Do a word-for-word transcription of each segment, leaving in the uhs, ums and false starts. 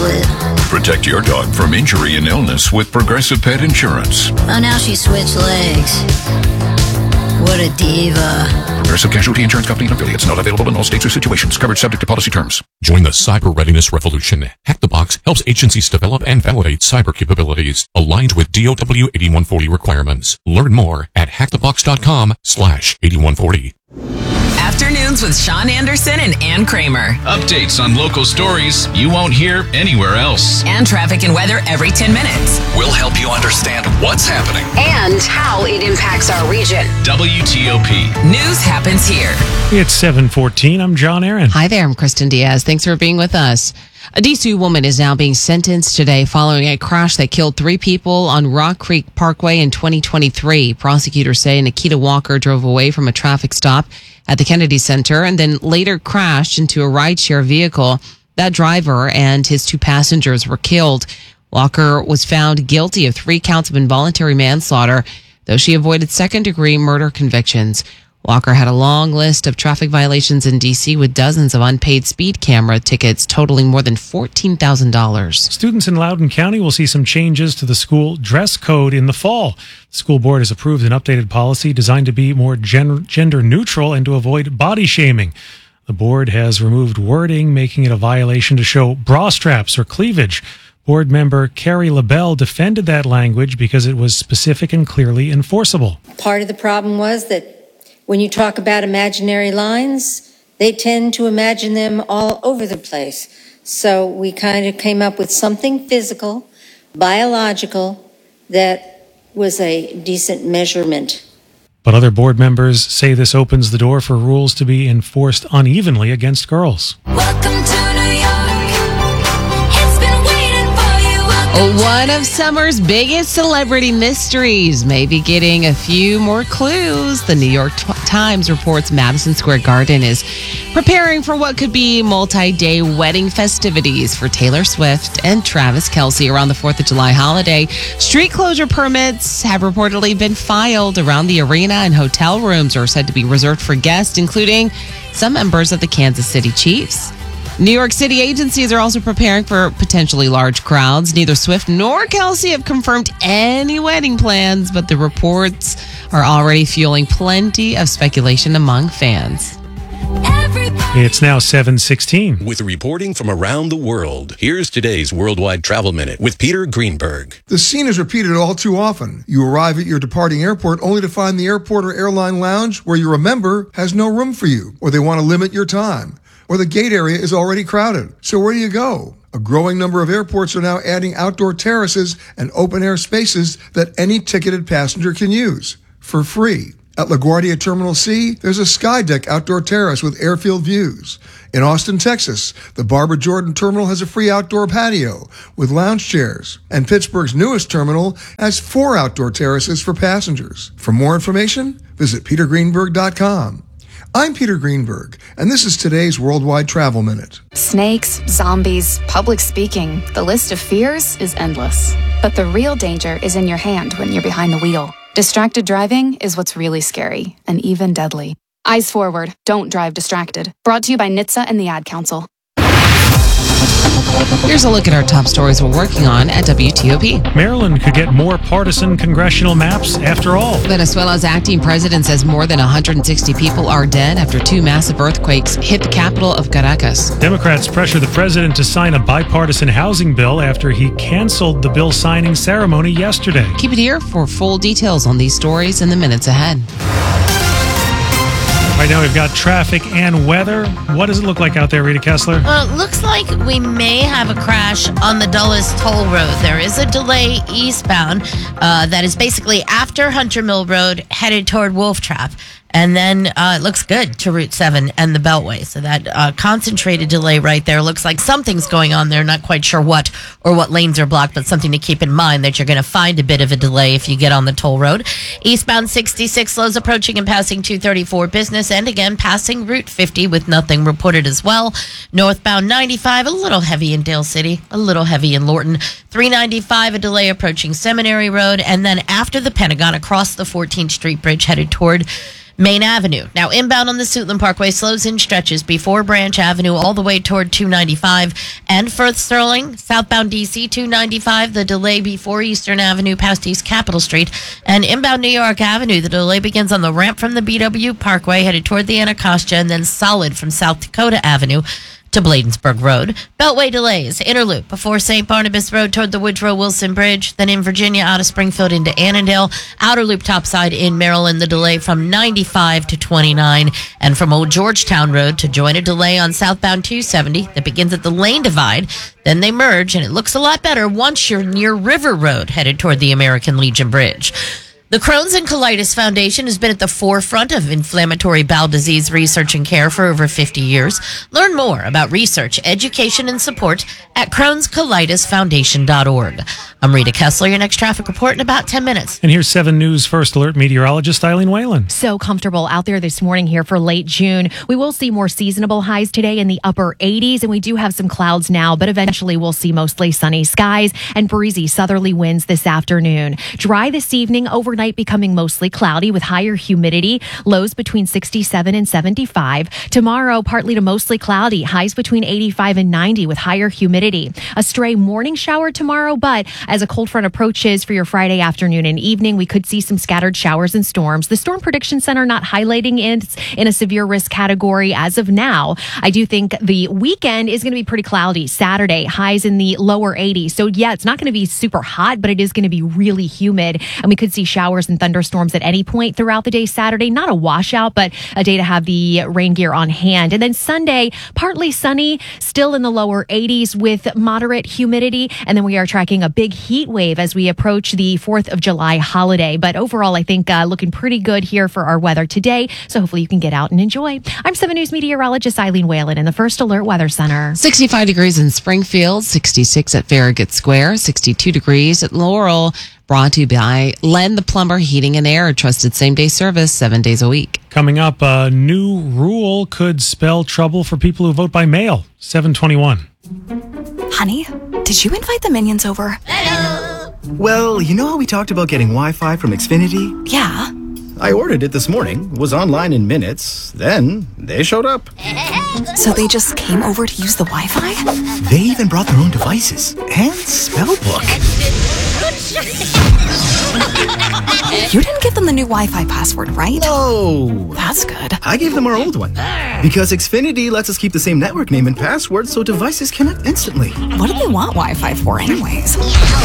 split. Protect your dog from injury and illness with Progressive Pet Insurance. Oh, now she switched legs. What a diva. Progressive Casualty Insurance Company and affiliates. Not available in all states or situations. Coverage subject to policy terms. Join the cyber readiness revolution. Hack the Box helps agencies develop and validate cyber capabilities aligned with D O W eighty-one forty requirements. Learn more at hackthebox.com slash 8140. Afternoons with Sean Anderson and Ann Kramer. Updates on local stories you won't hear anywhere else. And traffic and weather every ten minutes. We'll help you understand what's happening and how it impacts our region. W T O P. News happens here. It's seven fourteen. I'm John Aaron. Hi there. I'm Kristen Diaz. Thanks for being with us. A D C woman is now being sentenced today following a crash that killed three people on Rock Creek Parkway in twenty twenty-three. Prosecutors say Nikita Walker drove away from a traffic stop at the Kennedy Center and then later crashed into a rideshare vehicle. That driver and his two passengers were killed. Walker was found guilty of three counts of involuntary manslaughter, though she avoided second-degree murder convictions. Walker had a long list of traffic violations in D C with dozens of unpaid speed camera tickets totaling more than fourteen thousand dollars. Students in Loudoun County will see some changes to the school dress code in the fall. The school board has approved an updated policy designed to be more gen- gender neutral and to avoid body shaming. The board has removed wording, making it a violation to show bra straps or cleavage. Board member Carrie LaBelle defended that language because it was specific and clearly enforceable. Part of the problem was that when you talk about imaginary lines, they tend to imagine them all over the place. So we kind of came up with something physical, biological, that was a decent measurement. But other board members say this opens the door for rules to be enforced unevenly against girls. Welcome to New York. It's been waiting for you. Welcome One of summer's biggest celebrity mysteries may be getting a few more clues. The New York Times reports Madison Square Garden is preparing for what could be multi-day wedding festivities for Taylor Swift and Travis Kelce around the fourth of July holiday. Street closure permits have reportedly been filed around the arena, and hotel rooms are said to be reserved for guests, including some members of the Kansas City Chiefs. New York City agencies are also preparing for potentially large crowds. Neither Swift nor Kelce have confirmed any wedding plans, but the reports are already fueling plenty of speculation among fans. It's now seven sixteen. With reporting from around the world, here's today's Worldwide Travel Minute with Peter Greenberg. The scene is repeated all too often. You arrive at your departing airport only to find the airport or airline lounge where you're a member has no room for you, or they want to limit your time, or the gate area is already crowded. So where do you go? A growing number of airports are now adding outdoor terraces and open-air spaces that any ticketed passenger can use for free. At LaGuardia Terminal C, there's a sky deck outdoor terrace with airfield views. In Austin, Texas, the Barbara Jordan Terminal has a free outdoor patio with lounge chairs. And Pittsburgh's newest terminal has four outdoor terraces for passengers. For more information, visit peter greenberg dot com. I'm Peter Greenberg, and this is today's Worldwide Travel Minute. Snakes, zombies, public speaking. The list of fears is endless. But the real danger is in your hand when you're behind the wheel. Distracted driving is what's really scary and even deadly. Eyes forward. Don't drive distracted. Brought to you by N H T S A and the Ad Council. Here's a look at our top stories we're working on at W T O P. Maryland could get more partisan congressional maps after all. Venezuela's acting president says more than one hundred sixty people are dead after two massive earthquakes hit the capital of Caracas. Democrats pressure the president to sign a bipartisan housing bill after he canceled the bill signing ceremony yesterday. Keep it here for full details on these stories in the minutes ahead. Right now we've got traffic and weather. What does it look like out there, Rita Kessler? Well, it looks like we may have a crash on the Dulles Toll Road. There is a delay eastbound uh, that is basically after Hunter Mill Road headed toward Wolf Trap. And then uh, it looks good to Route seven and the Beltway. So that uh, concentrated delay right there looks like something's going on there. Not quite sure what or what lanes are blocked, but something to keep in mind that you're going to find a bit of a delay if you get on the toll road. Eastbound sixty-six slows approaching and passing two thirty-four Business, and again passing Route fifty with nothing reported as well. Northbound ninety-five, a little heavy in Dale City, a little heavy in Lorton. three ninety-five, a delay approaching Seminary Road. And then after the Pentagon, across the fourteenth Street Bridge headed toward Main Avenue. Now, inbound on the Suitland Parkway slows in stretches before Branch Avenue all the way toward two ninety-five and Firth Sterling. Southbound D C two ninety-five, the delay before Eastern Avenue past East Capitol Street. And inbound New York Avenue, the delay begins on the ramp from the B W Parkway headed toward the Anacostia and then solid from South Dakota Avenue to Bladensburg Road. Beltway delays. Inner Loop before Saint Barnabas Road toward the Woodrow Wilson Bridge. Then in Virginia out of Springfield into Annandale. Outer Loop topside in Maryland, the delay from ninety-five to twenty-nine. And from Old Georgetown Road to join a delay on southbound two seventy that begins at the lane divide. Then they merge, and it looks a lot better once you're near River Road headed toward the American Legion Bridge. The Crohn's and Colitis Foundation has been at the forefront of inflammatory bowel disease research and care for over fifty years. Learn more about research, education, and support at crohns colitis foundation dot org. I'm Rita Kessler, your next traffic report in about ten minutes. And here's seven News First Alert meteorologist Eileen Whalen. So comfortable out there this morning here for late June. We will see more seasonable highs today in the upper eighties, and we do have some clouds now, but eventually we'll see mostly sunny skies and breezy southerly winds this afternoon. Dry this evening, overnight becoming mostly cloudy with higher humidity, lows between sixty-seven and seventy-five. Tomorrow, partly to mostly cloudy, highs between eighty-five and ninety with higher humidity. A stray morning shower tomorrow, but as a cold front approaches for your Friday afternoon and evening, we could see some scattered showers and storms. The Storm Prediction Center not highlighting it in a severe risk category as of now. I do think the weekend is going to be pretty cloudy. Saturday, highs in the lower eighties. So yeah, it's not going to be super hot, but it is going to be really humid, and we could see showers and thunderstorms at any point throughout the day Saturday. Not a washout, but a day to have the rain gear on hand. And then Sunday, partly sunny, still in the lower eighties with moderate humidity. And then we are tracking a big heat wave as we approach the fourth of July holiday. But overall, I think uh, looking pretty good here for our weather today. So hopefully you can get out and enjoy. I'm seven News meteorologist Eileen Whalen in the First Alert Weather Center. sixty-five degrees in Springfield, sixty-six at Farragut Square, sixty-two degrees at Laurel. Brought to you by Len the Plumber Heating and Air, trusted same-day service seven days a week. Coming up, a new rule could spell trouble for people who vote by mail. seven twenty-one. Honey, did you invite the minions over? Hello. Well, you know how we talked about getting Wi-Fi from Xfinity? Yeah. I ordered it this morning, was online in minutes, then they showed up. So they just came over to use the Wi-Fi? They even brought their own devices and spell book. You didn't give them the new Wi-Fi password, right? No. That's good. I gave them our old one. Because Xfinity lets us keep the same network name and password so devices connect instantly. What do they want Wi-Fi for anyways?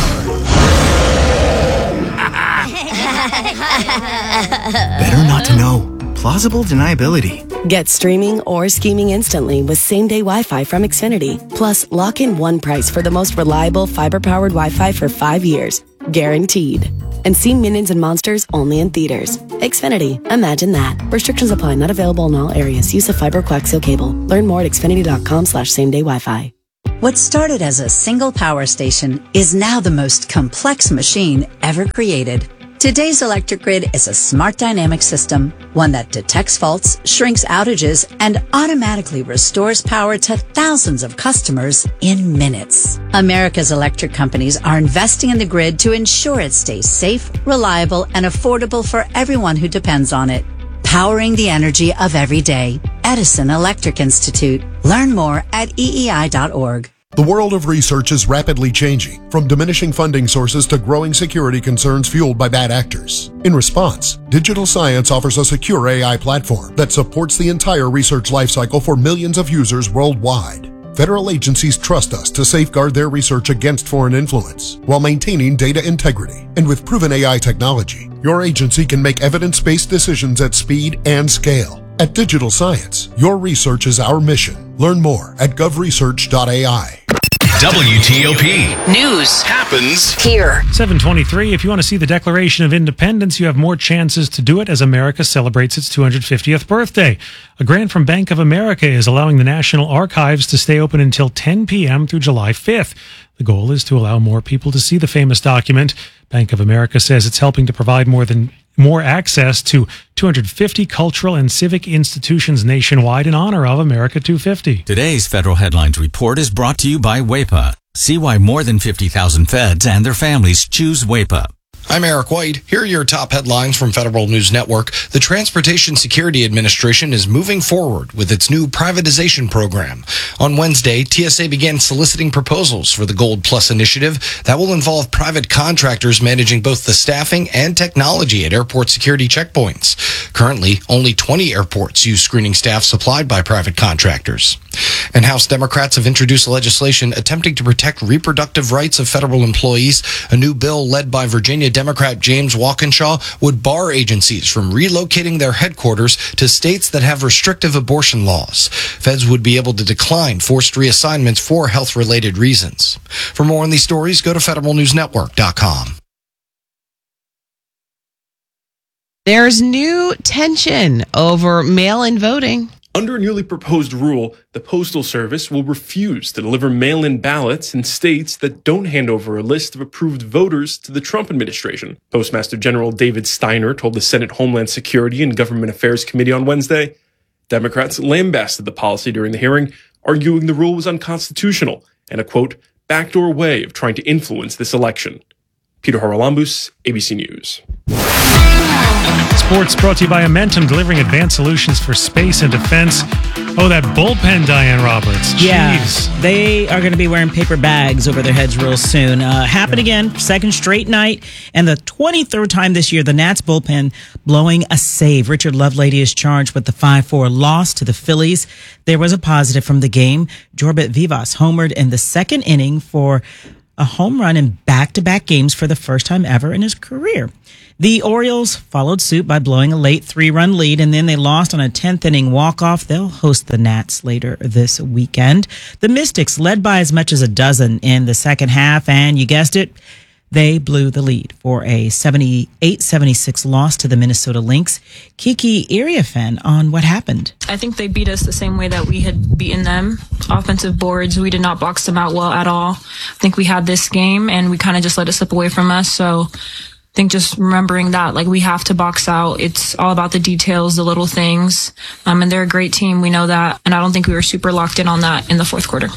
Better not to know. Plausible deniability. Get streaming or scheming instantly with same-day Wi-Fi from Xfinity. Plus, lock in one price for the most reliable fiber-powered Wi-Fi for five years. Guaranteed. And see Minions and Monsters only in theaters. Xfinity. Imagine that. Restrictions apply. Not available in all areas. Use of fiber coaxial cable. Learn more at xfinity.com slash same-day Wi-Fi. What started as a single power station is now the most complex machine ever created. Today's electric grid is a smart dynamic system, one that detects faults, shrinks outages, and automatically restores power to thousands of customers in minutes. America's electric companies are investing in the grid to ensure it stays safe, reliable, and affordable for everyone who depends on it. Powering the energy of every day. Edison Electric Institute. Learn more at E E I dot org. The world of research is rapidly changing, from diminishing funding sources to growing security concerns fueled by bad actors. In response, Digital Science offers a secure A I platform that supports the entire research lifecycle for millions of users worldwide. Federal agencies trust us to safeguard their research against foreign influence while maintaining data integrity. And with proven A I technology, your agency can make evidence-based decisions at speed and scale. At Digital Science, your research is our mission. Learn more at gov research dot A I. W T O P. News happens here. seven twenty-three. If you want to see the Declaration of Independence, you have more chances to do it as America celebrates its two hundred fiftieth birthday. A grant from Bank of America is allowing the National Archives to stay open until ten p.m. through July fifth. The goal is to allow more people to see the famous document. Bank of America says it's helping to provide more than more access to two hundred fifty cultural and civic institutions nationwide in honor of America two fifty. Today's Federal Headlines Report is brought to you by W E P A. See why more than fifty thousand feds and their families choose W E P A. I'm Eric White. Here are your top headlines from Federal News Network. The Transportation Security Administration is moving forward with its new privatization program. On Wednesday, T S A began soliciting proposals for the Gold Plus initiative that will involve private contractors managing both the staffing and technology at airport security checkpoints. Currently, only twenty airports use screening staff supplied by private contractors. And House Democrats have introduced legislation attempting to protect reproductive rights of federal employees. A new bill led by Virginia Democrat James Walkinshaw would bar agencies from relocating their headquarters to states that have restrictive abortion laws. Feds would be able to decline forced reassignments for health-related reasons. For more on these stories, go to federal news network dot com. There's new tension over mail-in voting. Under a newly proposed rule, the Postal Service will refuse to deliver mail-in ballots in states that don't hand over a list of approved voters to the Trump administration. Postmaster General David Steiner told the Senate Homeland Security and Government Affairs Committee on Wednesday. Democrats lambasted the policy during the hearing, arguing the rule was unconstitutional and a, quote, backdoor way of trying to influence this election. Peter Haralambous, A B C News. Sports brought to you by Amentum, delivering advanced solutions for space and defense. Oh, that bullpen, Diane Roberts. Jeez. Yeah, they are going to be wearing paper bags over their heads real soon. Uh, happen again, second straight night, and the twenty-third time this year, the Nats bullpen blowing a save. Richard Lovelady is charged with the five four loss to the Phillies. There was a positive from the game. Jorbit Vivas homered in the second inning for a home run in back-to-back games for the first time ever in his career. The Orioles followed suit by blowing a late three-run lead, and then they lost on a tenth-inning walk-off. They'll host the Nats later this weekend. The Mystics led by as much as a dozen in the second half, and you guessed it, they blew the lead for a seventy-eight seventy-six loss to the Minnesota Lynx. Kiki Iriafen on what happened. I think they beat us the same way that we had beaten them. Offensive boards, we did not box them out well at all. I think we had this game, and we kind of just let it slip away from us, so I think just remembering that, like, we have to box out. It's all about the details, the little things. Um, and they're a great team. We know that. And I don't think we were super locked in on that in the fourth quarter.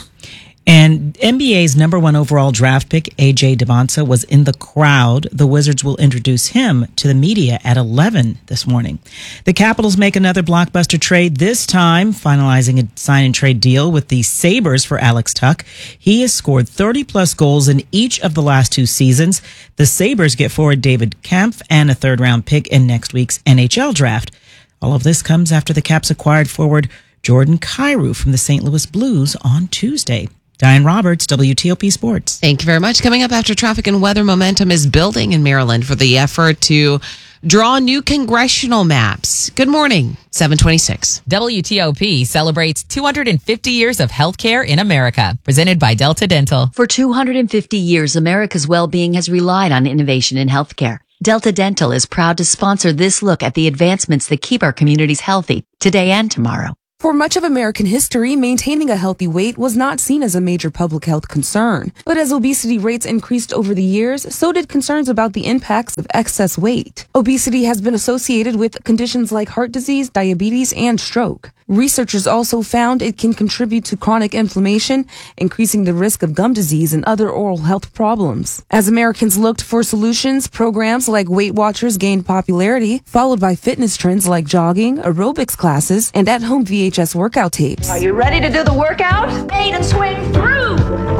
And N B A's number one overall draft pick, A J Devonta, was in the crowd. The Wizards will introduce him to the media at eleven this morning. The Capitals make another blockbuster trade, this time finalizing a sign-and-trade deal with the Sabres for Alex Tuch. He has scored thirty-plus goals in each of the last two seasons. The Sabres get forward David Kampf and a third-round pick in next week's N H L draft. All of this comes after the Caps acquired forward Jordan Kyrou from the Saint Louis Blues on Tuesday. Diane Roberts, W T O P Sports. Thank you very much. Coming up after traffic and weather, momentum is building in Maryland for the effort to draw new congressional maps. Good morning, seven twenty-six. W T O P celebrates two hundred fifty years of healthcare in America, presented by Delta Dental. For two hundred fifty years, America's well-being has relied on innovation in healthcare. Delta Dental is proud to sponsor this look at the advancements that keep our communities healthy today and tomorrow. For much of American history, maintaining a healthy weight was not seen as a major public health concern. But as obesity rates increased over the years, so did concerns about the impacts of excess weight. Obesity has been associated with conditions like heart disease, diabetes, and stroke. Researchers also found it can contribute to chronic inflammation, increasing the risk of gum disease and other oral health problems. As Americans looked for solutions, programs like Weight Watchers gained popularity, followed by fitness trends like jogging, aerobics classes, and at-home V H S workout tapes. Are you ready to do the workout? Eight and swing through.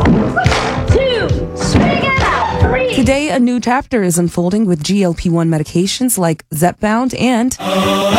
Two, swing it out. Three. Today, a new chapter is unfolding with G L P one medications like Zepbound and... Oh,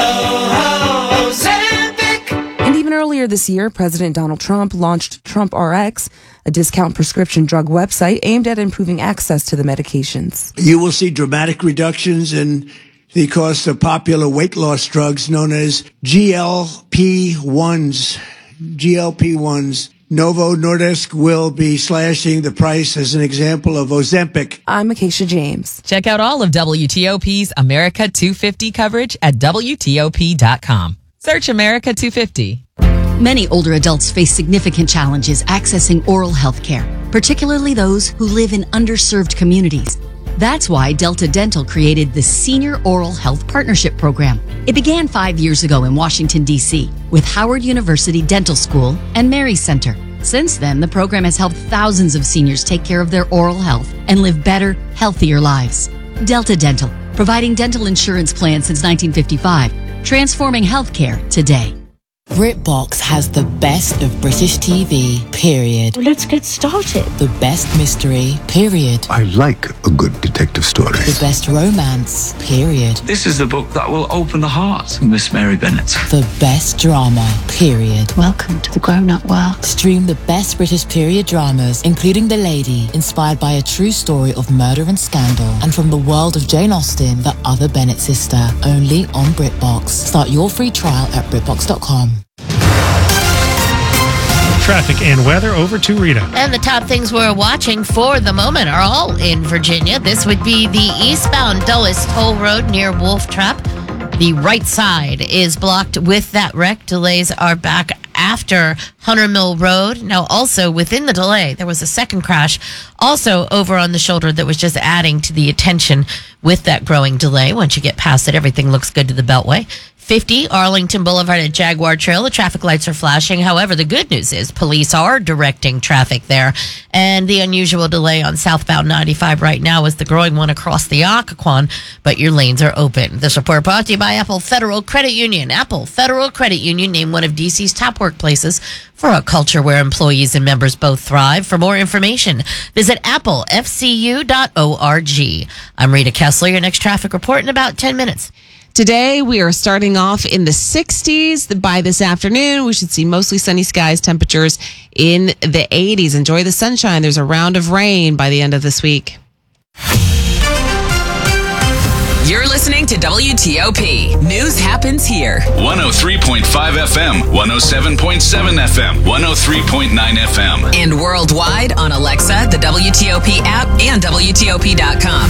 oh, oh, And even earlier this year, President Donald Trump launched Trump R X, a discount prescription drug website aimed at improving access to the medications. You will see dramatic reductions in the cost of popular weight loss drugs known as G L P ones. G L P ones. Novo Nordisk will be slashing the price as an example of Ozempic. I'm Acacia James. Check out all of W T O P's America two fifty coverage at W T O P dot com. Search America two fifty. Many older adults face significant challenges accessing oral health care, particularly those who live in underserved communities. That's why Delta Dental created the Senior Oral Health Partnership Program. It began five years ago in Washington, D C with Howard University Dental School and Mary Center. Since then, the program has helped thousands of seniors take care of their oral health and live better, healthier lives. Delta Dental, providing dental insurance plans since nineteen fifty-five, transforming healthcare today. BritBox has the best of British T V, period. Let's get started. The best mystery, period. I like a good detective story. The best romance, period. This is the book that will open the heart of Miss Mary Bennet. The best drama, period. Welcome to the grown-up world. Stream the best British period dramas, including The Lady, inspired by a true story of murder and scandal, and from the world of Jane Austen, the other Bennet sister, only on BritBox. Start your free trial at Britbox dot com. Traffic and weather over to Rita. And the top things we're watching for the moment are all in Virginia. This would be the eastbound Dulles Toll Road near Wolf Trap. The right side is blocked with that wreck. Delays are back after Hunter Mill Road. Now, also within the delay, there was a second crash also over on the shoulder that was just adding to the attention with that growing delay. Once you get past it, everything looks good to the Beltway. fifty Arlington Boulevard at Jaguar Trail. The traffic lights are flashing. However, the good news is police are directing traffic there. And the unusual delay on southbound ninety-five right now is the growing one across the Occoquan, but your lanes are open. This report brought to you by Apple Federal Credit Union. Apple Federal Credit Union named one of D C's top workplaces for a culture where employees and members both thrive. For more information, visit apple f c u dot org. I'm Rita Kessler. Your next traffic report in about ten minutes. Today, we are starting off in the sixties. By this afternoon, we should see mostly sunny skies, temperatures in the eighties. Enjoy the sunshine. There's a round of rain by the end of this week. You're listening to W T O P. News happens here. one oh three point five F M, one oh seven point seven F M, one oh three point nine F M. And worldwide on Alexa, the W T O P app, and W T O P dot com.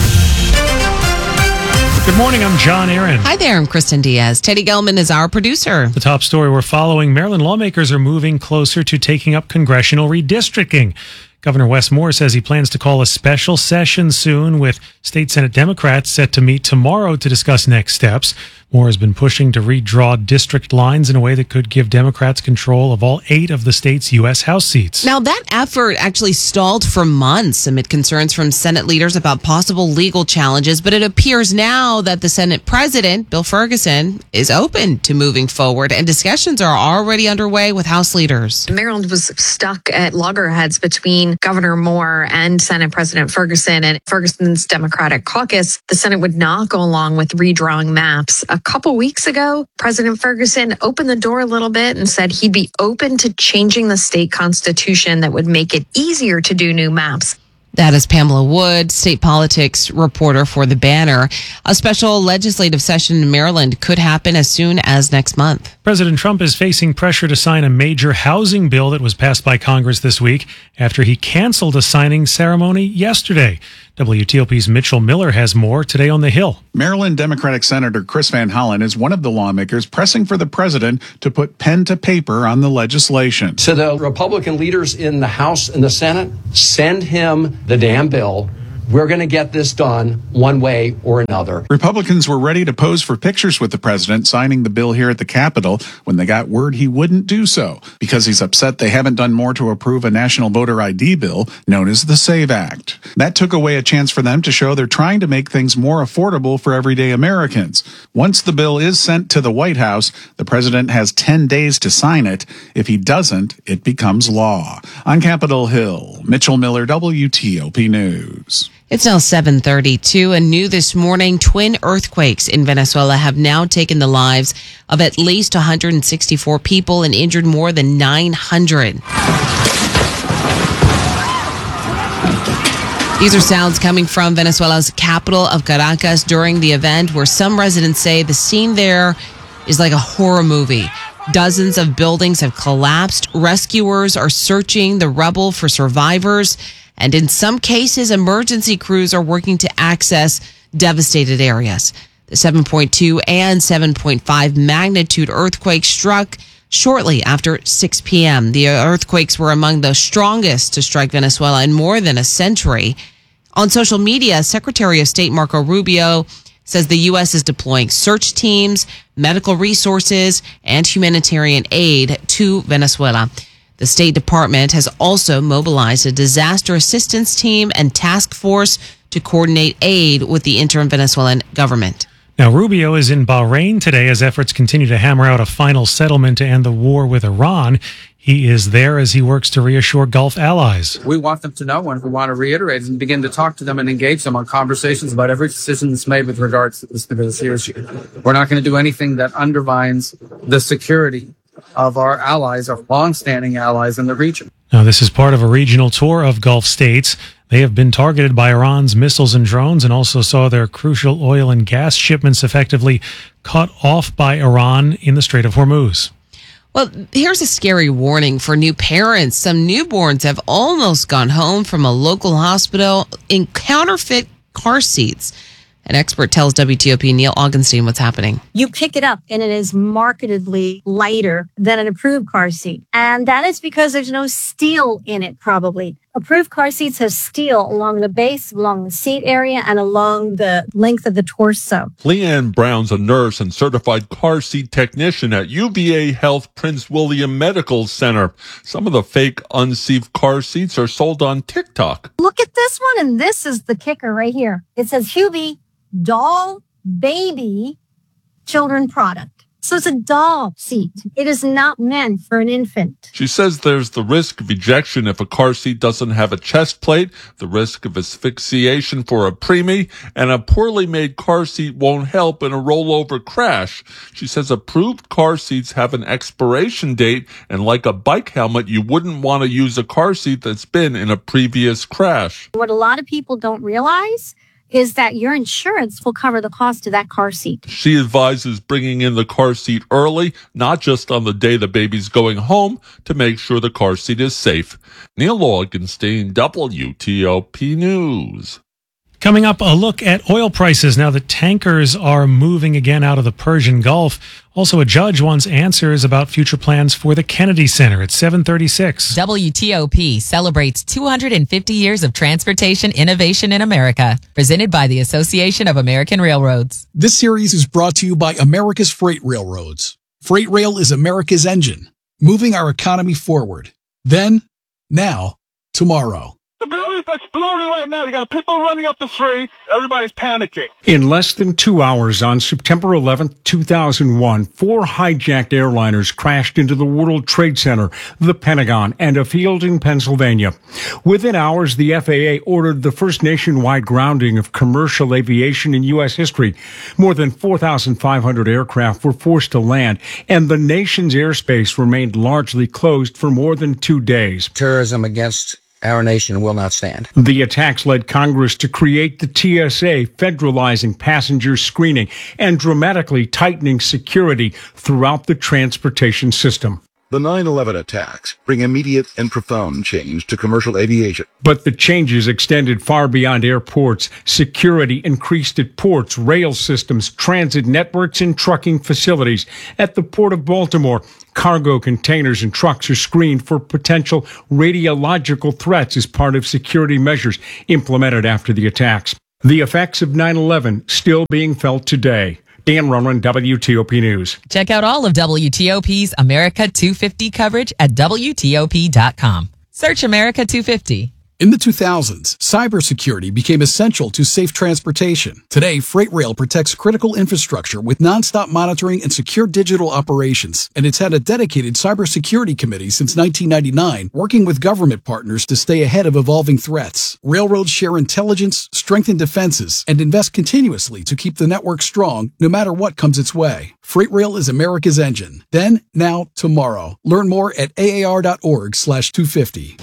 Good morning, I'm John Aaron. Hi there, I'm Kristen Diaz. Teddy Gelman is our producer. The top story we're following, Maryland lawmakers are moving closer to taking up congressional redistricting. Governor Wes Moore says he plans to call a special session soon with State Senate Democrats set to meet tomorrow to discuss next steps. Moore has been pushing to redraw district lines in a way that could give Democrats control of all eight of the state's U S House seats. Now, that effort actually stalled for months amid concerns from Senate leaders about possible legal challenges, but it appears now that the Senate President, Bill Ferguson, is open to moving forward, and discussions are already underway with House leaders. Maryland was stuck at loggerheads between Governor Moore and Senate President Ferguson and Ferguson's Democratic caucus. The Senate would not go along with redrawing maps. A couple weeks ago, President Ferguson opened the door a little bit and said he'd be open to changing the state constitution that would make it easier to do new maps. That is Pamela Wood, state politics reporter for The Banner. A special legislative session in Maryland could happen as soon as next month. President Trump is facing pressure to sign a major housing bill that was passed by Congress this week after he canceled a signing ceremony yesterday. W T O P's Mitchell Miller has more today on the Hill. Maryland Democratic Senator Chris Van Hollen is one of the lawmakers pressing for the president to put pen to paper on the legislation. To the Republican leaders in the House and the Senate, send him the damn bill. We're going to get this done one way or another. Republicans were ready to pose for pictures with the president signing the bill here at the Capitol when they got word he wouldn't do so because he's upset they haven't done more to approve a national voter I D bill known as the SAVE Act. That took away a chance for them to show they're trying to make things more affordable for everyday Americans. Once the bill is sent to the White House, the president has ten days to sign it. If he doesn't, it becomes law. On Capitol Hill, Mitchell Miller, W T O P News. It's now seven thirty-two, and new this morning, twin earthquakes in Venezuela have now taken the lives of at least one hundred sixty-four people and injured more than nine hundred. These are sounds coming from Venezuela's capital of Caracas during the event, where some residents say the scene there is like a horror movie. Dozens of buildings have collapsed. Rescuers are searching the rubble for survivors. And in some cases, emergency crews are working to access devastated areas. The seven point two and seven point five magnitude earthquake struck shortly after six p.m. The earthquakes were among the strongest to strike Venezuela in more than a century. On social media, Secretary of State Marco Rubio says the U S is deploying search teams, medical resources, and humanitarian aid to Venezuela. The State Department has also mobilized a disaster assistance team and task force to coordinate aid with the interim Venezuelan government. Now, Rubio is in Bahrain today as efforts continue to hammer out a final settlement to end the war with Iran. He is there as he works to reassure Gulf allies. We want them to know, and we want to reiterate and begin to talk to them and engage them on conversations about every decision that's made with regards to this, to this issue. We're not going to do anything that undermines the security of our allies, our longstanding allies in the region. Now, this is part of a regional tour of Gulf states. They have been targeted by Iran's missiles and drones and also saw their crucial oil and gas shipments effectively cut off by Iran in the Strait of Hormuz. Well, here's a scary warning for new parents. Some newborns have almost gone home from a local hospital in counterfeit car seats. An expert tells W T O P Neil Augenstein what's happening. You pick it up and it is markedly lighter than an approved car seat. And that is because there's no steel in it, probably. Approved car seats have steel along the base, along the seat area, and along the length of the torso. Leanne Brown's a nurse and certified car seat technician at U V A Health Prince William Medical Center. Some of the fake unsieved car seats are sold on TikTok. Look at this one, and this is the kicker right here. It says Hubie doll baby children product. So it's a doll seat. It is not meant for an infant. She says there's the risk of ejection if a car seat doesn't have a chest plate, the risk of asphyxiation for a preemie, and a poorly made car seat won't help in a rollover crash. She says approved car seats have an expiration date, and like a bike helmet, you wouldn't want to use a car seat that's been in a previous crash. What a lot of people don't realize is that your insurance will cover the cost of that car seat. She advises bringing in the car seat early, not just on the day the baby's going home, to make sure the car seat is safe. Neil Augenstein, W T O P News. Coming up, a look at oil prices now that tankers are moving again out of the Persian Gulf. Also, a judge wants answers about future plans for the Kennedy Center at seven thirty-six. W T O P celebrates two hundred fifty years of transportation innovation in America. Presented by the Association of American Railroads. This series is brought to you by America's Freight Railroads. Freight Rail is America's engine, moving our economy forward. Then, now, tomorrow. The building's exploding right now. You got people running up the street. Everybody's panicking. In less than two hours on September eleventh, two thousand one, four hijacked airliners crashed into the World Trade Center, the Pentagon, and a field in Pennsylvania. Within hours, the F A A ordered the first nationwide grounding of commercial aviation in U S history. More than four thousand five hundred aircraft were forced to land, and the nation's airspace remained largely closed for more than two days. Terrorism against our nation will not stand. The attacks led Congress to create the T S A, federalizing passenger screening and dramatically tightening security throughout the transportation system. The nine eleven attacks bring immediate and profound change to commercial aviation. But the changes extended far beyond airports. Security increased at ports, rail systems, transit networks, and trucking facilities. At the Port of Baltimore, cargo containers and trucks are screened for potential radiological threats as part of security measures implemented after the attacks. The effects of nine eleven still being felt today. Dan Runwan, W T O P News. Check out all of W T O P's America two fifty coverage at W T O P dot com. Search America two fifty. In the two thousands, cybersecurity became essential to safe transportation. Today, Freight Rail protects critical infrastructure with nonstop monitoring and secure digital operations. And it's had a dedicated cybersecurity committee since nineteen ninety-nine, working with government partners to stay ahead of evolving threats. Railroads share intelligence, strengthen defenses, and invest continuously to keep the network strong no matter what comes its way. Freight Rail is America's engine. Then, now, tomorrow. Learn more at A A R dot org slash two fifty.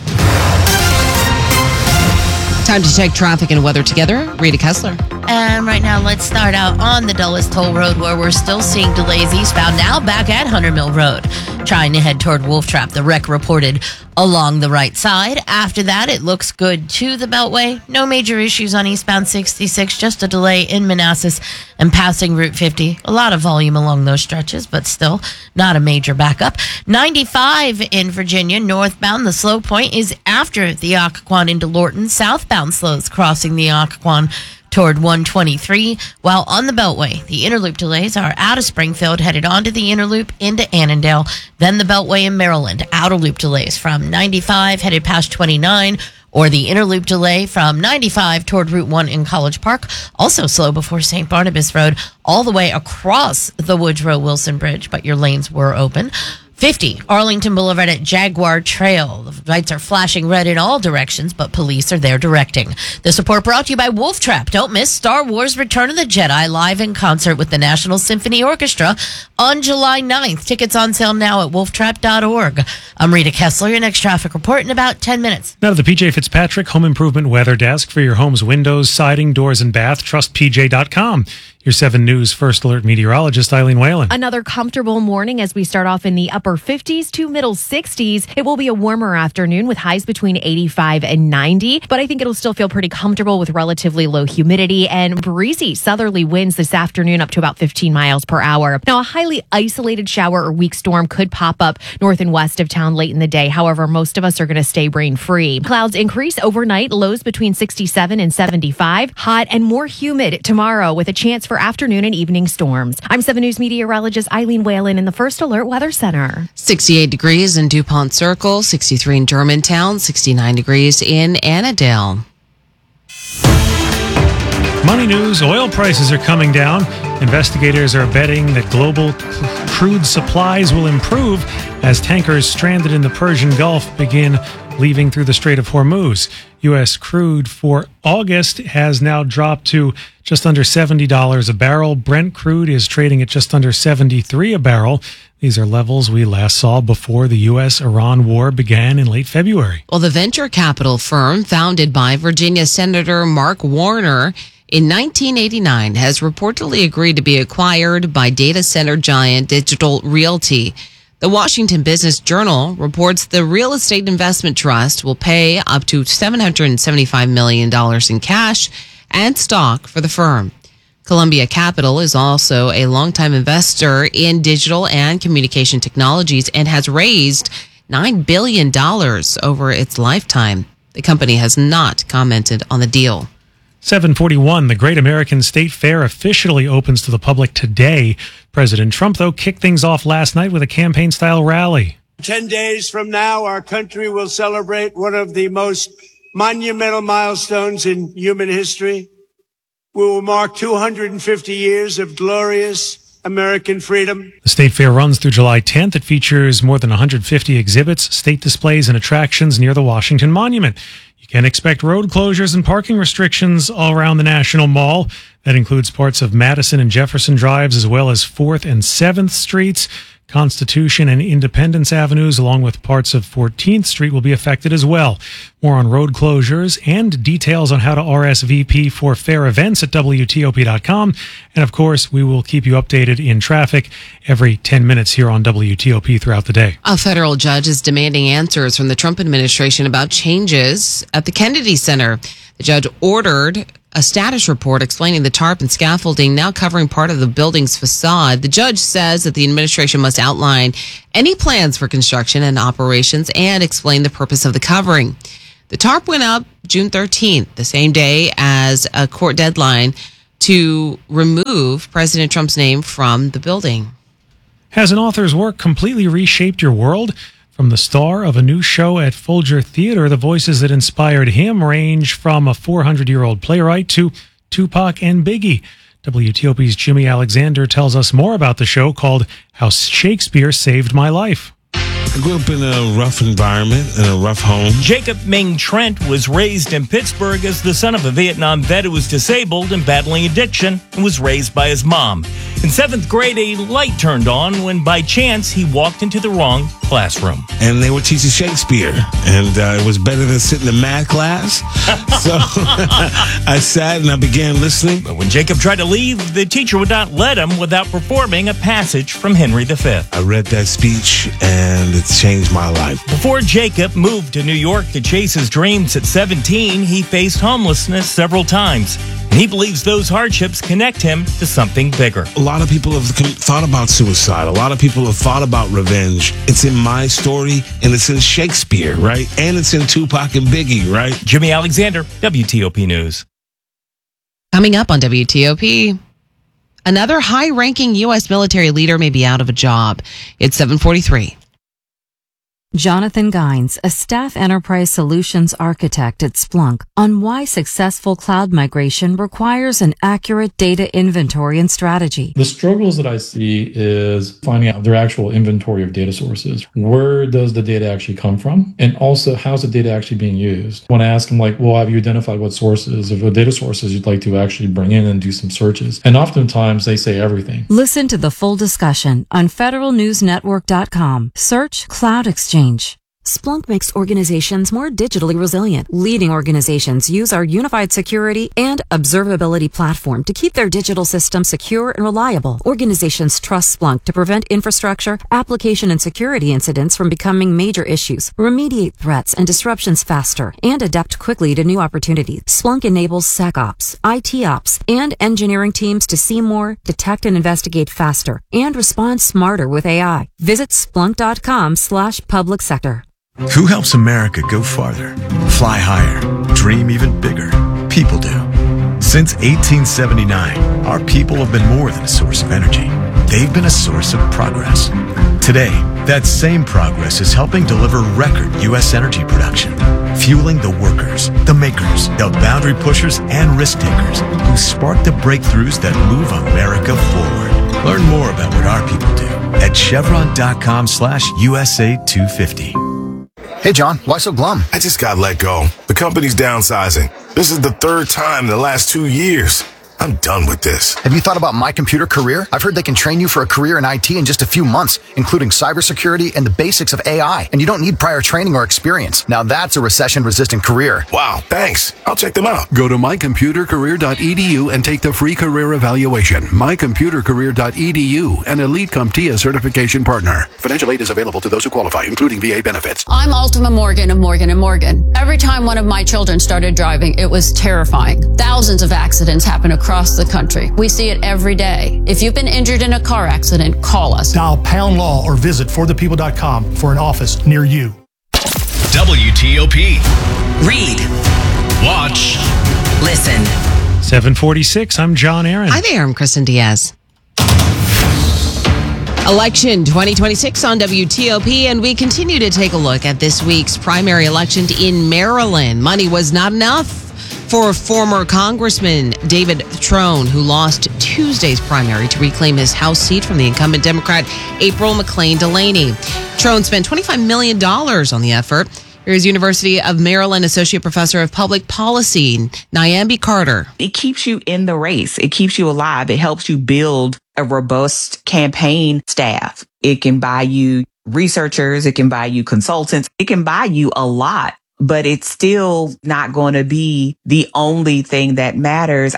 Time to check traffic and weather together. Rita Kessler. And right now, let's start out on the Dulles Toll Road, where we're still seeing delays eastbound, now back at Hunter Mill Road. Trying to head toward Wolf Trap. The wreck reported along the right side. After that, it looks good to the Beltway. No major issues on eastbound sixty-six, just a delay in Manassas and passing Route fifty. A lot of volume along those stretches, but still not a major backup. ninety-five in Virginia, northbound. The slow point is after the Occoquan into Lorton. Southbound slows crossing the Occoquan toward one twenty-three, while on the Beltway, the Interloop delays are out of Springfield, headed onto the Interloop into Annandale, then the Beltway in Maryland. Outer Loop delays from ninety-five, headed past twenty-nine, or the Interloop delay from ninety-five toward Route one in College Park. Also slow before Saint Barnabas Road all the way across the Woodrow Wilson Bridge, but your lanes were open. fifty Arlington Boulevard at Jaguar Trail. The lights are flashing red in all directions, but police are there directing. This report brought to you by Wolf Trap. Don't miss Star Wars Return of the Jedi live in concert with the National Symphony Orchestra on July ninth. Tickets on sale now at wolf trap dot org. I'm Rita Kessler. Your next traffic report in about ten minutes. Now to the P J Fitzpatrick Home Improvement Weather Desk for your home's windows, siding, doors, and bath. Trust P J dot com. Your seven News First Alert meteorologist, Eileen Whalen. Another comfortable morning as we start off in the upper fifties to middle sixties. It will be a warmer afternoon with highs between eighty-five and ninety, but I think it'll still feel pretty comfortable with relatively low humidity and breezy southerly winds this afternoon up to about fifteen miles per hour. Now, a highly isolated shower or weak storm could pop up north and west of town late in the day. However, most of us are going to stay rain-free. Clouds increase overnight, lows between sixty-seven and seventy-five. Hot and more humid tomorrow with a chance for afternoon and evening storms. I'm seven News meteorologist Eileen Whalen in the First Alert Weather Center. sixty-eight degrees in DuPont Circle, sixty-three in Germantown, sixty-nine degrees in Annandale. Money news, oil prices are coming down. Investigators are betting that global crude supplies will improve as tankers stranded in the Persian Gulf begin leaving through the Strait of Hormuz. U S crude for August has now dropped to just under seventy dollars a barrel. Brent crude is trading at just under seventy-three dollars a barrel. These are levels we last saw before the U S Iran war began in late February. Well, the venture capital firm founded by Virginia Senator Mark Warner in nineteen eighty-nine has reportedly agreed to be acquired by data center giant Digital Realty. The Washington Business Journal reports the real estate investment trust will pay up to seven hundred seventy-five million dollars in cash and stock for the firm. Columbia Capital is also a longtime investor in digital and communication technologies and has raised nine billion dollars over its lifetime. The company has not commented on the deal. seven forty-one, the Great American State Fair officially opens to the public today. President Trump, though, kicked things off last night with a campaign-style rally. Ten days from now, our country will celebrate one of the most monumental milestones in human history. We will mark two hundred fifty years of glorious American freedom. The State Fair runs through July tenth. It features more than one hundred fifty exhibits, state displays, and attractions near the Washington Monument. You can expect road closures and parking restrictions all around the National Mall. That includes parts of Madison and Jefferson Drives, as well as fourth and seventh Streets. Constitution and Independence Avenues, along with parts of fourteenth Street, will be affected as well. More on road closures and details on how to R S V P for fair events at W T O P dot com. And of course, we will keep you updated in traffic every ten minutes here on W T O P throughout the day. A federal judge is demanding answers from the Trump administration about changes at the Kennedy Center. The judge ordered a status report explaining the tarp and scaffolding now covering part of the building's facade. The judge says that the administration must outline any plans for construction and operations and explain the purpose of the covering. The tarp went up June thirteenth, the same day as a court deadline to remove President Trump's name from the building. Has an author's work completely reshaped your world? From the star of a new show at Folger Theater, the voices that inspired him range from a four hundred year old playwright to Tupac and Biggie. W T O P's Jimmy Alexander tells us more about the show called How Shakespeare Saved My Life. I grew up in a rough environment, in a rough home. Jacob Ming Trent was raised in Pittsburgh as the son of a Vietnam vet who was disabled and battling addiction and was raised by his mom. In seventh grade, a light turned on when by chance he walked into the wrong classroom. And they were teaching Shakespeare, and uh, it was better than sitting in math class. So I sat and I began listening. But when Jacob tried to leave, the teacher would not let him without performing a passage from Henry the Fifth. I read that speech, and it's changed my life. Before Jacob moved to New York to chase his dreams at seventeen, he faced homelessness several times. And he believes those hardships connect him to something bigger. A lot of people have thought about suicide. A lot of people have thought about revenge. It's in my story, and it's in Shakespeare, right? And it's in Tupac and Biggie, right? Jimmy Alexander, W T O P News. Coming up on W T O P, another high-ranking U S military leader may be out of a job. It's seven forty-three. Jonathan Gines, a staff enterprise solutions architect at Splunk, on why successful cloud migration requires an accurate data inventory and strategy. The struggles that I see is finding out their actual inventory of data sources. Where does the data actually come from? And also, how's the data actually being used? When I ask them, like, well, have you identified what sources of data sources you'd like to actually bring in and do some searches? And oftentimes they say everything. Listen to the full discussion on federal news network dot com. Search Cloud Exchange. Splunk makes organizations more digitally resilient. Leading organizations use our unified security and observability platform to keep their digital systems secure and reliable. Organizations trust Splunk to prevent infrastructure, application, and security incidents from becoming major issues, remediate threats and disruptions faster, and adapt quickly to new opportunities. Splunk enables SecOps, I T Ops, and engineering teams to see more, detect and investigate faster, and respond smarter with A I. Visit splunk.com slash public sector. Who helps America go farther, fly higher, dream even bigger? People do. Since eighteen seventy-nine, our people have been more than a source of energy. They've been a source of progress. Today, that same progress is helping deliver record U S energy production, fueling the workers, the makers, the boundary pushers, and risk takers who spark the breakthroughs that move America forward. Learn more about what our people do at chevron.com slash USA 250. Hey, John, why so glum? I just got let go. The company's downsizing. This is the third time in the last two years. I'm done with this. Have you thought about My Computer Career? I've heard they can train you for a career in I T in just a few months, including cybersecurity and the basics of A I. And you don't need prior training or experience. Now that's a recession-resistant career. Wow, thanks. I'll check them out. Go to my computer career dot e d u and take the free career evaluation. my computer career dot e d u, an Elite CompTIA certification partner. Financial aid is available to those who qualify, including V A benefits. I'm Ultima Morgan of Morgan and Morgan. Every time one of my children started driving, it was terrifying. Thousands of accidents happen across the country. We see it every day. If you've been injured in a car accident, call us. Dial pound law or visit for the people dot com for an office near you. W T O P. Read. Watch. Listen. seven forty-six, I'm John Aaron. Hi there, I'm Kristen Diaz. Election twenty twenty-six on W T O P, and we continue to take a look at this week's primary election in Maryland. Money was not enough for former Congressman David Trone, who lost Tuesday's primary to reclaim his House seat from the incumbent Democrat April McClain Delaney. Trone spent twenty-five million dollars on the effort. Here's University of Maryland Associate Professor of Public Policy, Nyambi Carter. It keeps you in the race. It keeps you alive. It helps you build a robust campaign staff. It can buy you researchers. It can buy you consultants. It can buy you a lot. But it's still not going to be the only thing that matters.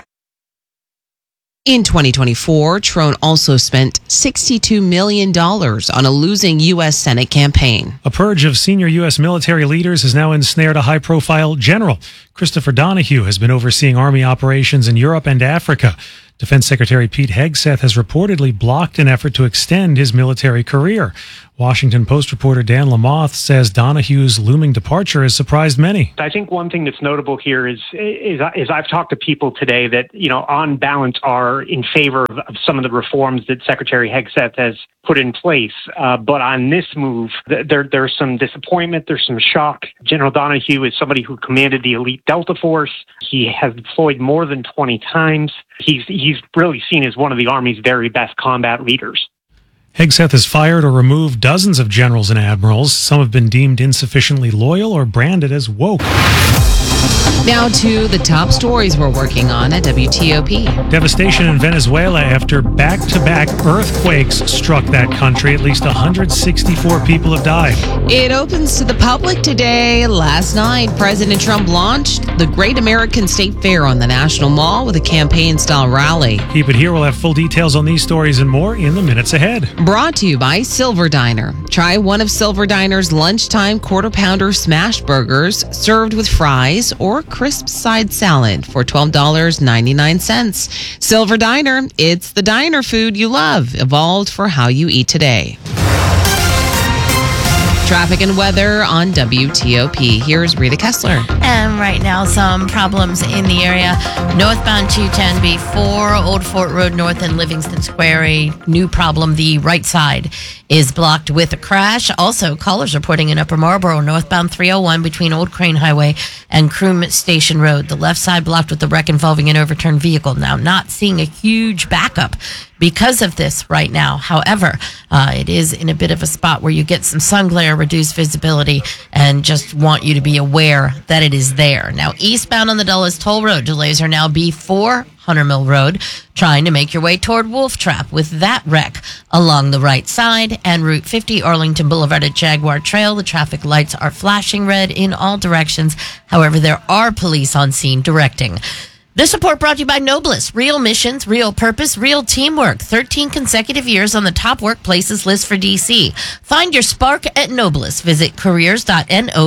In twenty twenty-four, Trone also spent sixty-two million dollars on a losing U S Senate campaign. A purge of senior U S military leaders has now ensnared a high-profile general. Christopher Donahue has been overseeing Army operations in Europe and Africa. Defense Secretary Pete Hegseth has reportedly blocked an effort to extend his military career. Washington Post reporter Dan Lamoth says Donahue's looming departure has surprised many. I think one thing that's notable here is, is, is I've talked to people today that, you know, on balance are in favor of, of some of the reforms that Secretary Hegseth has put in place. Uh, but on this move, there, there's some disappointment. There's some shock. General Donahue is somebody who commanded the elite Delta Force. He has deployed more than twenty times. He's, he's really seen as one of the Army's very best combat leaders. Hegseth has fired or removed dozens of generals and admirals. Some have been deemed insufficiently loyal or branded as woke. Now to the top stories we're working on at W T O P. Devastation in Venezuela after back-to-back earthquakes struck that country. At least one hundred sixty-four people have died. It opens to the public today. Last night, President Trump launched the Great American State Fair on the National Mall with a campaign-style rally. Keep it here. We'll have full details on these stories and more in the minutes ahead. Brought to you by Silver Diner. Try one of Silver Diner's lunchtime quarter-pounder smash burgers served with fries or crisp side salad for twelve dollars and ninety-nine cents. Silver Diner, it's the diner food you love, evolved for how you eat today. Traffic and weather on W T O P. Here's Rita Kessler. And right now, some problems in the area. Northbound two ten before Old Fort Road North and Livingston Square. A new problem, the right side is blocked with a crash. Also, callers reporting in Upper Marlboro, northbound three oh one between Old Crane Highway and Croom Station Road. The left side blocked with the wreck involving an overturned vehicle. Now, not seeing a huge backup because of this right now. However, uh, it is in a bit of a spot where you get some sun glare, reduced visibility, and just want you to be aware that it is there. Now, eastbound on the Dulles Toll Road, delays are now before Hunter Mill Road, trying to make your way toward Wolf Trap with that wreck along the right side, and Route fifty Arlington Boulevard at Jaguar Trail. The traffic lights are flashing red in all directions. However, there are police on scene directing. This report brought to you by Noblest. Real missions, real purpose, real teamwork. thirteen consecutive years on the top workplaces list for D C. Find your spark at Noblest. Visit careers dot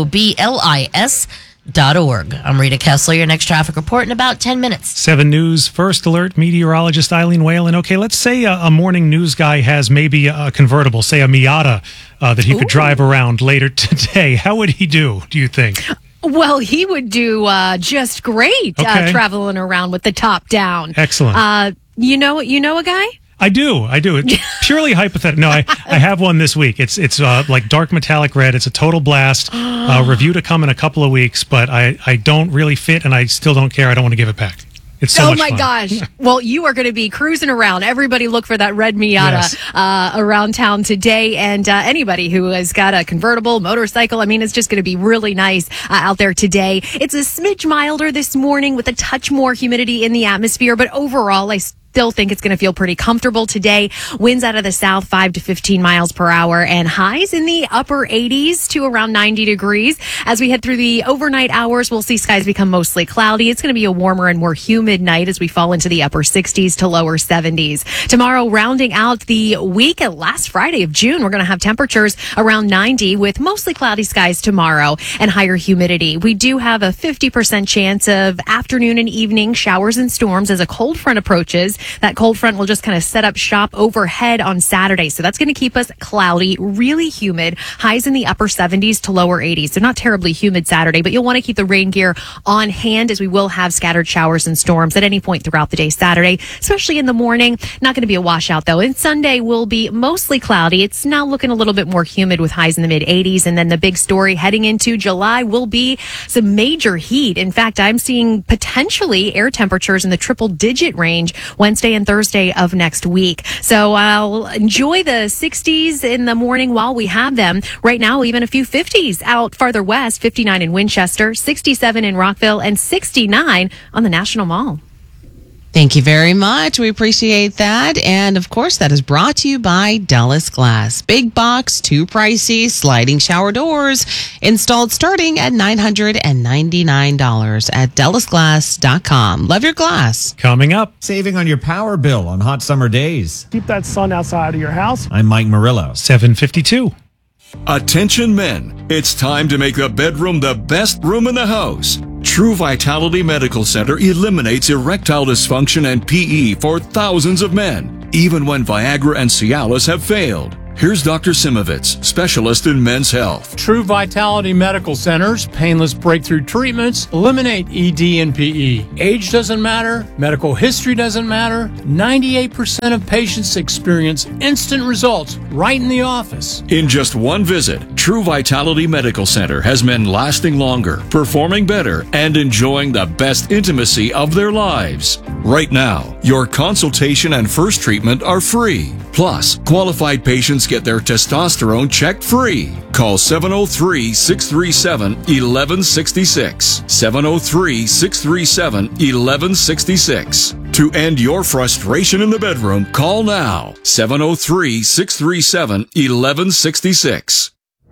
nobles dot org. I'm Rita Kessler. Your next traffic report in about ten minutes. Seven News First Alert meteorologist Eileen Whalen. Okay, let's say a, a morning news guy has maybe a convertible, say a Miata, uh, that he Ooh. could drive around later today. How would he do, do you think? Well, he would do uh, just great okay. uh, traveling around with the top down. Excellent. Uh, you know, you know a guy? I do, I do. It's purely hypothetical. No, I, I have one this week. It's it's uh, like dark metallic red. It's a total blast. Uh, review to come in a couple of weeks, but I, I don't really fit, and I still don't care. I don't want to give it back. It's so oh much my fun. gosh. Well, you are going to be cruising around. Everybody look for that red Miata Yes. uh, around town today. And uh, anybody who has got a convertible motorcycle, I mean, it's just going to be really nice uh, out there today. It's a smidge milder this morning with a touch more humidity in the atmosphere. But overall, I still think it's going to feel pretty comfortable today. Winds out of the south, five to fifteen miles per hour, and highs in the upper eighties to around ninety degrees. As we head through the overnight hours, we'll see skies become mostly cloudy. It's going to be a warmer and more humid night as we fall into the upper sixties to lower seventies. Tomorrow, rounding out the week, at last Friday of June, we're going to have temperatures around ninety with mostly cloudy skies tomorrow and higher humidity. We do have a fifty percent chance of afternoon and evening showers and storms as a cold front approaches. That cold front will just kind of set up shop overhead on Saturday. So that's going to keep us cloudy, really humid, highs in the upper seventies to lower eighties. So not terribly humid Saturday, but you'll want to keep the rain gear on hand as we will have scattered showers and storms at any point throughout the day Saturday, especially in the morning. Not going to be a washout though. And Sunday will be mostly cloudy. It's now looking a little bit more humid with highs in the mid eighties. And then the big story heading into July will be some major heat. In fact, I'm seeing potentially air temperatures in the triple digit range Wednesday and Thursday of next week. So I'll enjoy the sixties in the morning while we have them. Right now, even a few fifties out farther west, fifty-nine in Winchester, sixty-seven in Rockville, and sixty-nine on the National Mall. Thank you very much. We appreciate that. And of course, that is brought to you by Dulles Glass. Big box, too pricey, sliding shower doors installed starting at nine hundred ninety-nine dollars at dulles glass dot com. Love your glass. Coming up. Saving on your power bill on hot summer days. Keep that sun outside of your house. I'm Mike Murillo. seven fifty-two. Attention men, it's time to make the bedroom the best room in the house. True Vitality Medical Center eliminates erectile dysfunction and P E for thousands of men, even when Viagra and Cialis have failed. Here's Doctor Simovitz, specialist in men's health. True Vitality Medical Center's painless breakthrough treatments eliminate E D and P E. Age doesn't matter. Medical history doesn't matter. ninety-eight percent of patients experience instant results right in the office. In just one visit, True Vitality Medical Center has men lasting longer, performing better, and enjoying the best intimacy of their lives. Right now, your consultation and first treatment are free. Plus, qualified patients get their testosterone checked free. Call seven oh three, six three seven, one one six six. seven oh three, six three seven, one one six six. To end your frustration in the bedroom, call now. seven oh three, six three seven, one one six six.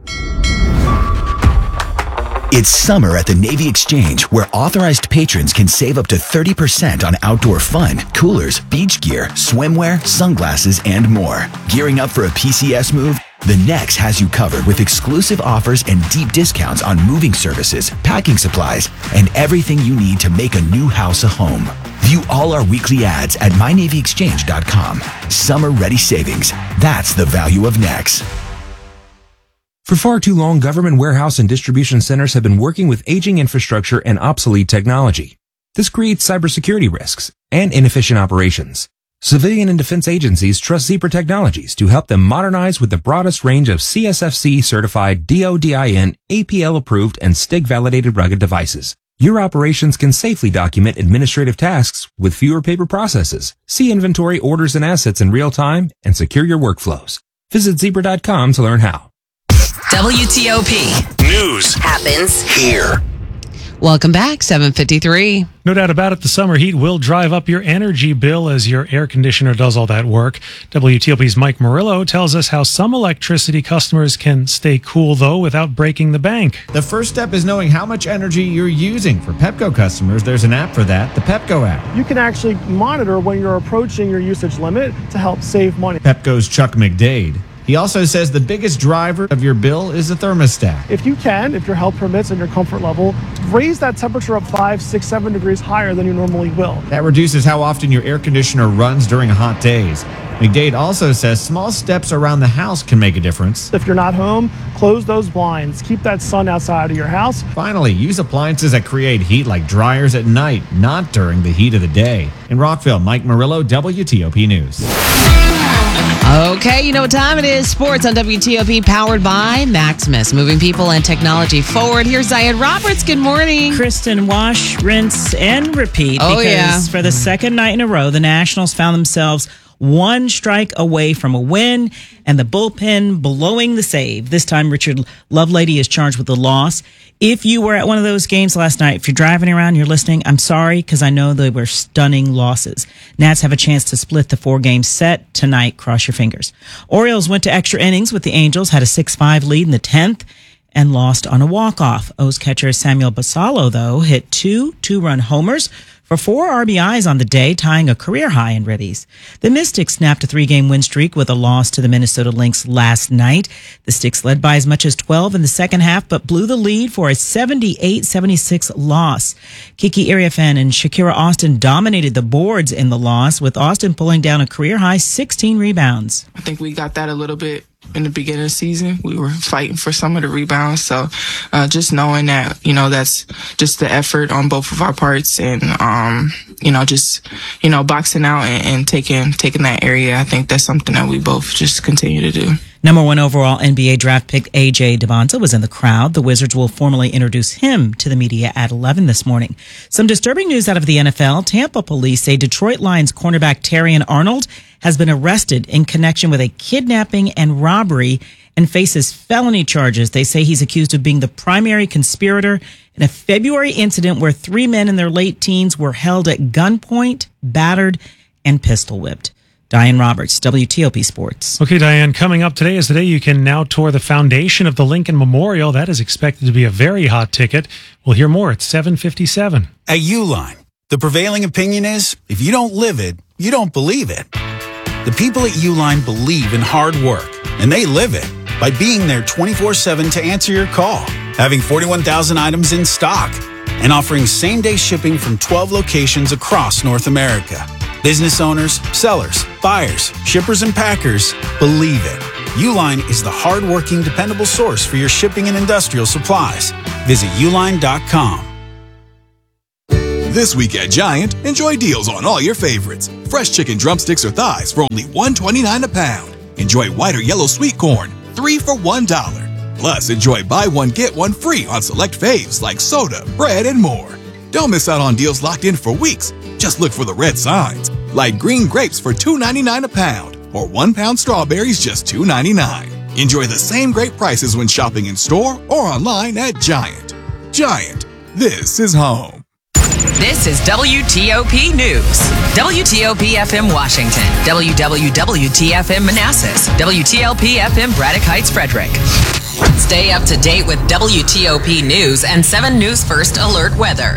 It's summer at the Navy Exchange, where authorized patrons can save up to thirty percent on outdoor fun, coolers, beach gear, swimwear, sunglasses, and more. Gearing up for a P C S move? The Nex has you covered with exclusive offers and deep discounts on moving services, packing supplies, and everything you need to make a new house a home. View all our weekly ads at my navy exchange dot com. Summer-ready savings. That's the value of Nex. For far too long, government warehouse and distribution centers have been working with aging infrastructure and obsolete technology. This creates cybersecurity risks and inefficient operations. Civilian and defense agencies trust Zebra Technologies to help them modernize with the broadest range of C S F C-certified D O D I N, A P L-approved, and S T I G-validated rugged devices. Your operations can safely document administrative tasks with fewer paper processes, see inventory, orders, and assets in real time, and secure your workflows. Visit zebra dot com to learn how. W T O P. News happens here. Welcome back, seven fifty-three. No doubt about it, the summer heat will drive up your energy bill as your air conditioner does all that work. W T O P's Mike Murillo tells us how some electricity customers can stay cool, though, without breaking the bank. The first step is knowing how much energy you're using. For Pepco customers, there's an app for that, the Pepco app. You can actually monitor when you're approaching your usage limit to help save money. Pepco's Chuck McDade. He also says the biggest driver of your bill is the thermostat. If you can, if your health permits and your comfort level, raise that temperature up five, six, seven degrees higher than you normally will. That reduces how often your air conditioner runs during hot days. McDade also says small steps around the house can make a difference. If you're not home, close those blinds. Keep that sun outside of your house. Finally, use appliances that create heat like dryers at night, not during the heat of the day. In Rockville, Mike Murillo, W T O P News. Okay, you know what time it is. Sports on W T O P, powered by Maximus, moving people and technology forward. Here's Zion Roberts. Good morning. Kristen, wash, rinse, and repeat. Oh, because yeah. for the second night in a row, the Nationals found themselves one strike away from a win, and the bullpen blowing the save. This time, Richard Lovelady is charged with the loss. If you were at one of those games last night, if you're driving around, you're listening, I'm sorry, because I know they were stunning losses. Nats have a chance to split the four-game set tonight. Cross your fingers. Orioles went to extra innings with the Angels, had a six five lead in the tenth, and lost on a walk-off. O's catcher Samuel Basallo, though, hit two two-run homers for four R B Is on the day, tying a career high in ribbies. The Mystics snapped a three-game win streak with a loss to the Minnesota Lynx last night. The Sticks led by as much as twelve in the second half, but blew the lead for a seventy-eight seventy-six loss. Kiki Iriafen and Shakira Austin dominated the boards in the loss, with Austin pulling down a career-high sixteen rebounds. I think we got that a little bit in the beginning of the season. We were fighting for some of the rebounds. So uh, just knowing that, you know, that's just the effort on both of our parts, and, um, you know, just, you know, boxing out and, and taking taking that area. I think that's something that we both just continue to do. Number one overall N B A draft pick A J Devonta was in the crowd. The Wizards will formally introduce him to the media at eleven this morning. Some disturbing news out of the N F L. Tampa police say Detroit Lions cornerback Terrion Arnold has been arrested in connection with a kidnapping and robbery and faces felony charges. They say he's accused of being the primary conspirator in a February incident where three men in their late teens were held at gunpoint, battered, and pistol whipped. Diane Roberts, W T O P Sports. Okay, Diane, coming up today is the day you can now tour the foundation of the Lincoln Memorial. That is expected to be a very hot ticket. We'll hear more at seven fifty-seven. At Uline, the prevailing opinion is, if you don't live it, you don't believe it. The people at Uline believe in hard work, and they live it by being there twenty-four seven to answer your call, having forty-one thousand items in stock, and offering same-day shipping from twelve locations across North America. Business owners, sellers, buyers, shippers, and packers believe it. Uline is the hard-working, dependable source for your shipping and industrial supplies. Visit uline dot com. This week at Giant, enjoy deals on all your favorites. Fresh chicken drumsticks or thighs for only one twenty-nine a pound. Enjoy white or yellow sweet corn, three for one dollar. Plus, enjoy buy one, get one free on select faves like soda, bread, and more. Don't miss out on deals locked in for weeks. Just look for the red signs, like green grapes for two ninety-nine a pound, or one pound strawberries just two ninety-nine. Enjoy the same great prices when shopping in store or online at Giant. Giant, this is home. This is W T O P News. W T O P F M Washington. W W W T F M Manassas. W T L P F M Braddock Heights Frederick. Stay up to date with W T O P News and seven News First Alert Weather.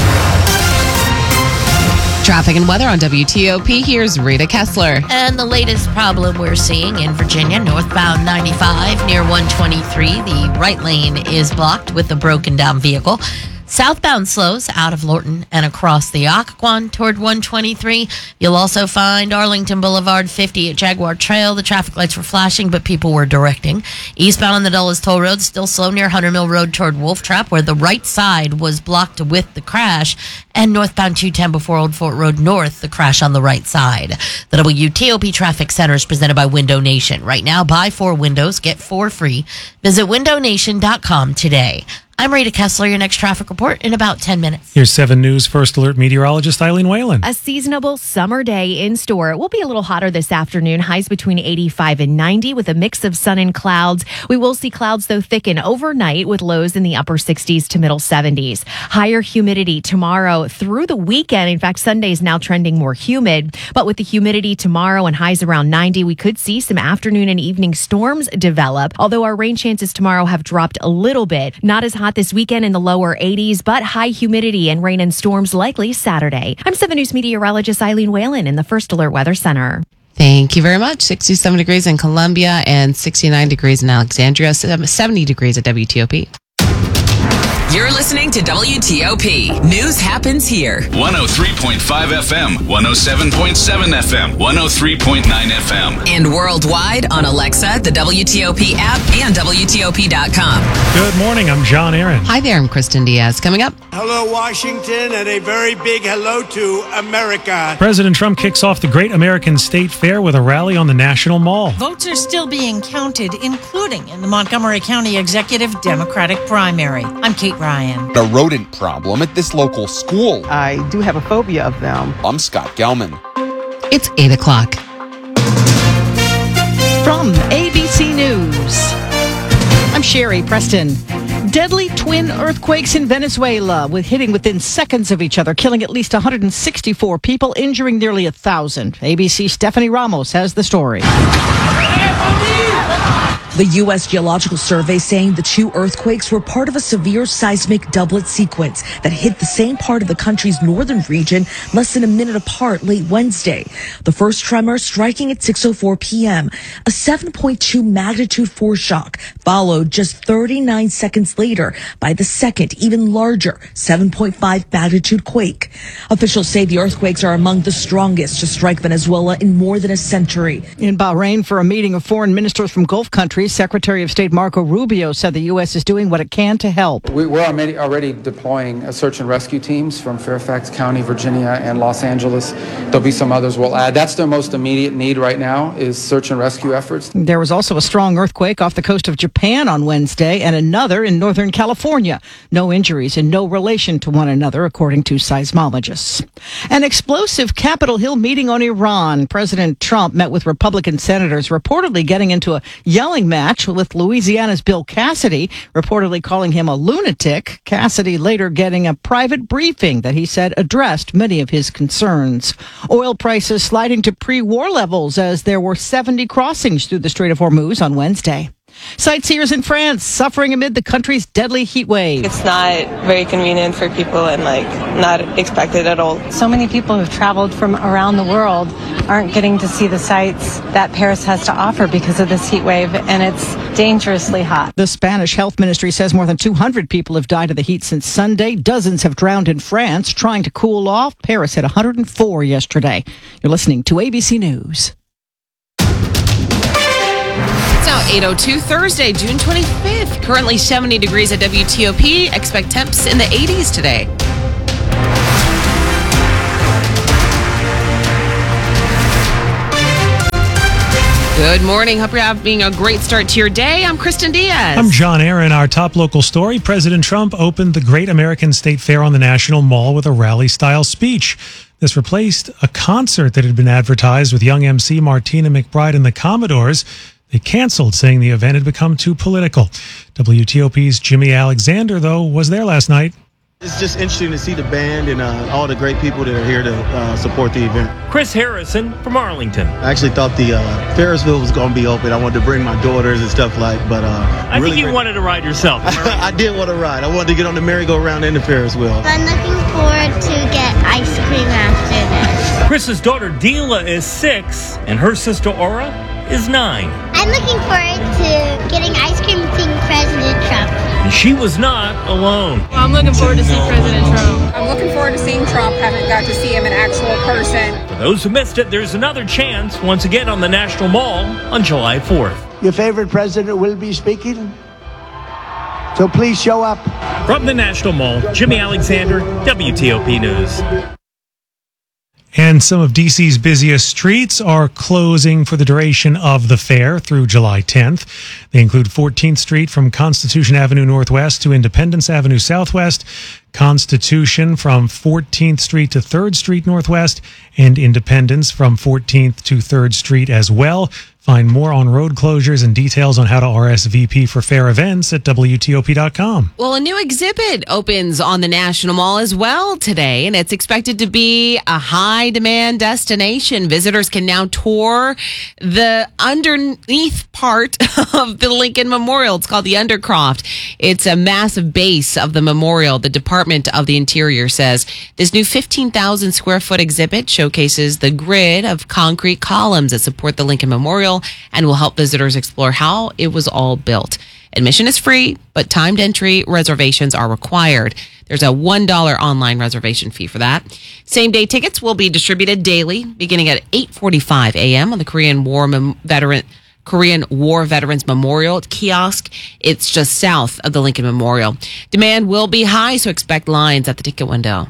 Traffic and weather on W T O P. Here's Rita Kessler. And the latest problem we're seeing in Virginia, northbound ninety-five near one twenty-three. The right lane is blocked with a broken down vehicle. Southbound slows out of Lorton and across the Occoquan toward one twenty-three. You'll also find Arlington Boulevard fifty at Jaguar Trail. The traffic lights were flashing, but people were directing. Eastbound on the Dulles Toll Road, still slow near Hunter Mill Road toward Wolf Trap, where the right side was blocked with the crash. And northbound two ten before Old Fort Road North, the crash on the right side. The W T O P Traffic Center is presented by Window Nation. Right now, buy four windows, get four free. Visit window nation dot com today. I'm Rita Kessler, your next traffic report in about ten minutes. Here's seven News First Alert meteorologist Eileen Whalen. A seasonable summer day in store. It will be a little hotter this afternoon, highs between eighty-five and ninety with a mix of sun and clouds. We will see clouds, though, thicken overnight with lows in the upper sixties to middle seventies. Higher humidity tomorrow through the weekend. In fact, Sunday is now trending more humid. But with the humidity tomorrow and highs around ninety, we could see some afternoon and evening storms develop. Although our rain chances tomorrow have dropped a little bit. Not as hot this weekend in the lower eighties, but high humidity and rain and storms likely Saturday. I'm seven News meteorologist Eileen Whalen in the First Alert Weather Center. Thank you very much. sixty-seven degrees in Columbia and sixty-nine degrees in Alexandria, seventy degrees at W T O P. You're listening to W T O P. News happens here. one oh three point five F M, one oh seven point seven F M, one oh three point nine F M. And worldwide on Alexa, the W T O P app, and W T O P dot com. Good morning. I'm John Aaron. Hi there. I'm Kristen Diaz. Coming up. Hello, Washington, and a very big hello to America. President Trump kicks off the Great American State Fair with a rally on the National Mall. Votes are still being counted, including in the Montgomery County Executive Democratic primary. I'm Kate Ryan. The rodent problem at this local school. I do have a phobia of them. I'm Scott Gelman. It's eight o'clock. From A B C News, I'm Sherry Preston. Deadly twin earthquakes in Venezuela, with hitting within seconds of each other, killing at least one hundred sixty-four people, injuring nearly a thousand. A B C's Stephanie Ramos has the story. The U S Geological Survey saying the two earthquakes were part of a severe seismic doublet sequence that hit the same part of the country's northern region less than a minute apart late Wednesday. The first tremor striking at six oh four p.m. A seven point two magnitude foreshock followed just thirty-nine seconds later by the second, even larger seven point five magnitude quake. Officials say the earthquakes are among the strongest to strike Venezuela in more than a century. In Bahrain, for a meeting of foreign ministers from Gulf countries, Secretary of State Marco Rubio said the U S is doing what it can to help. We, we're already, already deploying search and rescue teams from Fairfax County, Virginia, and Los Angeles. There'll be some others we'll add. That's their most immediate need right now is search and rescue efforts. There was also a strong earthquake off the coast of Japan on Wednesday and another in Northern California. No injuries and no relation to one another, according to seismologists. An explosive Capitol Hill meeting on Iran. President Trump met with Republican senators, reportedly getting into a yelling match with Louisiana's Bill Cassidy, reportedly calling him a lunatic. Cassidy later getting a private briefing that he said addressed many of his concerns. Oil prices sliding to pre-war levels as there were seventy crossings through the Strait of Hormuz on Wednesday. Sightseers in France suffering amid the country's deadly heat wave. It's not very convenient for people and like not expected at all. So many people who've traveled from around the world aren't getting to see the sights that Paris has to offer because of this heat wave, and it's dangerously hot. The Spanish health ministry says more than two hundred people have died of the heat since Sunday. Dozens have drowned in France trying to cool off. Paris hit one hundred four yesterday. You're listening to A B C News. It's now eight oh two, Thursday, June twenty-fifth. Currently seventy degrees at W T O P. Expect temps in the eighties today. Good morning. Hope you're having a great start to your day. I'm Kristen Diaz. I'm John Aaron. Our top local story, President Trump opened the Great American State Fair on the National Mall with a rally-style speech. This replaced a concert that had been advertised with young M C Martina McBride and the Commodores. They canceled, saying the event had become too political. W T O P's Jimmy Alexander, though, was there last night. It's just interesting to see the band and uh, all the great people that are here to uh, support the event. Chris Harrison from Arlington. I actually thought the uh, Ferris wheel was going to be open. I wanted to bring my daughters and stuff like, but uh, I really think you great. wanted to ride yourself. I did want to ride. I wanted to get on the merry-go-round and the Ferris wheel. I'm looking forward to get ice cream after this. Chris's daughter Dila is six, and her sister Aura is nine. I'm looking forward to getting ice cream and seeing President Trump. And she was not alone. I'm looking forward to seeing President Trump. I'm looking forward to seeing Trump. Haven't got to see him in actual person. For those who missed it, there's another chance once again on the National Mall on July fourth. Your favorite president will be speaking, so please show up. From the National Mall, Jimmy Alexander, W T O P News. And some of D C's busiest streets are closing for the duration of the fair through July tenth. They include fourteenth Street from Constitution Avenue Northwest to Independence Avenue Southwest, Constitution from fourteenth Street to third Street Northwest, and Independence from fourteenth to third Street as well. Find more on road closures and details on how to R S V P for fair events at W T O P dot com. Well, a new exhibit opens on the National Mall as well today, and it's expected to be a high-demand destination. Visitors can now tour the underneath part of the Lincoln Memorial. It's called the Undercroft. It's a massive base of the memorial. The Department of the Interior says this new fifteen thousand square foot exhibit showcases the grid of concrete columns that support the Lincoln Memorial and will help visitors explore how it was all built. Admission is free, but timed entry reservations are required. There's a one dollar online reservation fee for that. Same-day tickets will be distributed daily, beginning at eight forty-five a.m. on the Korean War Mem- Veteran Korean War Veterans Memorial Kiosk. It's just south of the Lincoln Memorial. Demand will be high, so expect lines at the ticket window.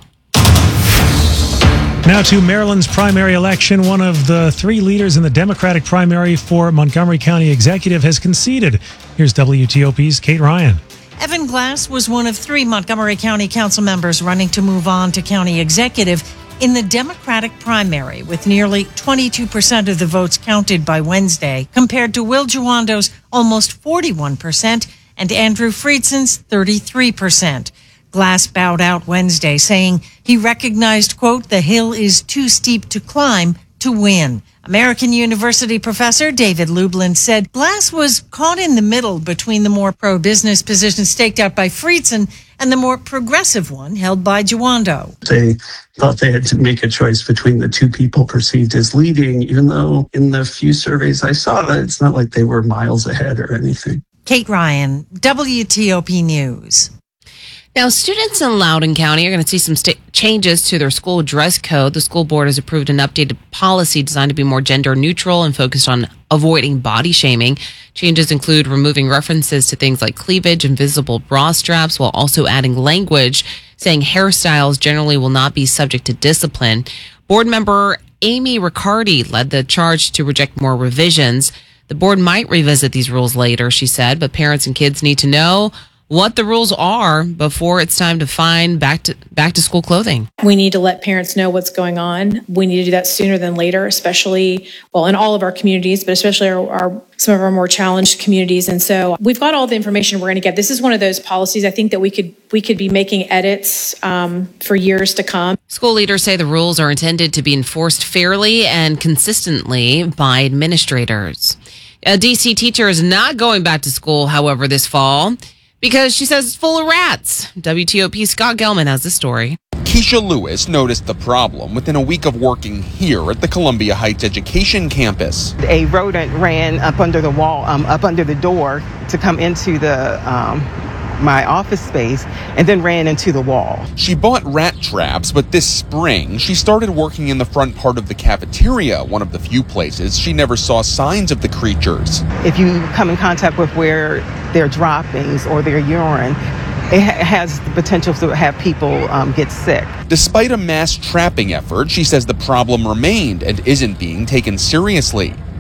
Now to Maryland's primary election. One of the three leaders in the Democratic primary for Montgomery County Executive has conceded. Here's W T O P's Kate Ryan. Evan Glass was one of three Montgomery County council members running to move on to county executive in the Democratic primary, with nearly twenty-two percent of the votes counted by Wednesday, compared to Will Juando's almost forty-one percent and Andrew Friedson's thirty-three percent. Glass bowed out Wednesday, saying he recognized, quote, the hill is too steep to climb to win. American University professor David Lublin said Glass was caught in the middle between the more pro-business position staked out by Friedson and the more progressive one held by Juando. They thought they had to make a choice between the two people perceived as leading, even though in the few surveys I saw, it's not like they were miles ahead or anything. Kate Ryan, W T O P News. Now, students in Loudoun County are going to see some st- changes to their school dress code. The school board has approved an updated policy designed to be more gender neutral and focused on avoiding body shaming. Changes include removing references to things like cleavage and visible bra straps, while also adding language saying hairstyles generally will not be subject to discipline. Board member Amy Riccardi led the charge to reject more revisions. The board might revisit these rules later, she said, but parents and kids need to know what the rules are before it's time to find back to back to school clothing. We need to let parents know what's going on. We need to do that sooner than later, especially, well, in all of our communities, but especially our, our some of our more challenged communities. And so we've got all the information we're going to get. This is one of those policies I think that we could we could be making edits um, for years to come. School leaders say the rules are intended to be enforced fairly and consistently by administrators. A D C teacher is not going back to school, however, this fall, because she says it's full of rats. W T O P's Scott Gelman has the story. Keisha Lewis noticed the problem within a week of working here at the Columbia Heights Education Campus. A rodent ran up under the wall, um, up under the door to come into the um, my office space, and then ran into the wall. She bought rat traps, but this spring she started working in the front part of the cafeteria, one of the few places she never saw signs of the creatures. If you come in contact with where their droppings or their urine, it ha- has the potential to have people um, get sick. Despite a mass trapping effort, she says the problem remained and isn't being taken seriously.